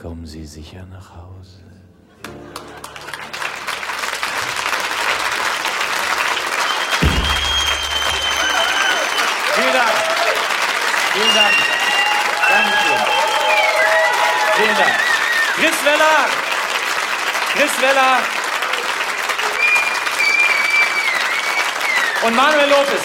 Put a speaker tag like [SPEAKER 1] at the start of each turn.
[SPEAKER 1] kommen Sie sicher nach Hause. Vielen Dank. Vielen Dank. Dankeschön. Vielen Dank. Chris Weller. Chris Weller. Und Manuel Lopez.